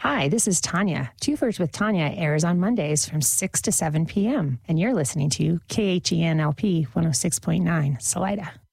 Hi, this is Tanya. Two First with Tanya airs on Mondays from 6 to 7 p.m. And you're listening to KHENLP 106.9 Salida.